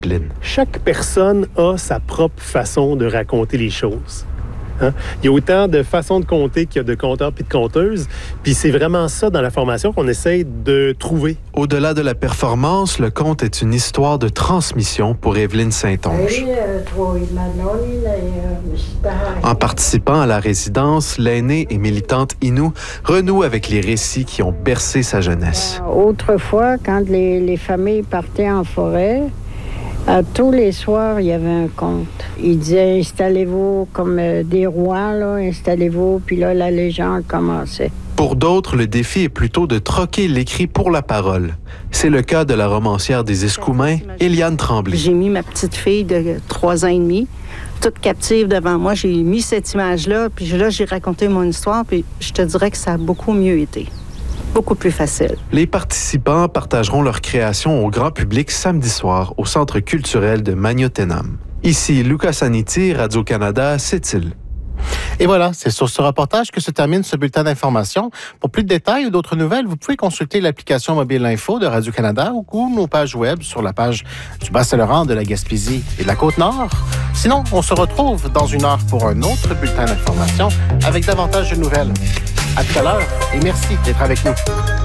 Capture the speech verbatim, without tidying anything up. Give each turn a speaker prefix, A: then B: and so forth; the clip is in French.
A: Chaque personne a sa propre façon de raconter les choses. Hein? Il y a autant de façons de compter qu'il y a de conteurs puis de conteuses. Puis c'est vraiment ça dans la formation qu'on essaye de trouver.
B: Au-delà de la performance, le conte est une histoire de transmission pour Evelyne Saint-Onge. En participant à la résidence, l'aînée et militante Inou renoue avec les récits qui ont bercé sa jeunesse.
C: Autrefois, quand les, les familles partaient en forêt, à tous les soirs, il y avait un conte. Il disait « Installez-vous comme euh, des rois, là, installez-vous », puis là, la légende commençait.
B: Pour d'autres, le défi est plutôt de troquer l'écrit pour la parole. C'est le cas de la romancière des Escoumins, Éliane Tremblay.
D: J'ai mis ma petite fille de trois ans et demi, toute captive devant moi. J'ai mis cette image-là, puis là, j'ai raconté mon histoire, puis je te dirais que ça a beaucoup mieux été. Beaucoup plus facile.
B: Les participants partageront leur création au grand public samedi soir au Centre culturel de Magnotenam. Ici, Lucas Aniti, Radio-Canada, Sept-Îles.
E: Et voilà, c'est sur ce reportage que se termine ce bulletin d'information. Pour plus de détails ou d'autres nouvelles, vous pouvez consulter l'application Mobile Info de Radio-Canada ou nos pages web sur la page du Bas-Saint-Laurent, de la Gaspésie et de la Côte-Nord. Sinon, on se retrouve dans une heure pour un autre bulletin d'information avec davantage de nouvelles. À tout à l'heure et merci d'être avec nous.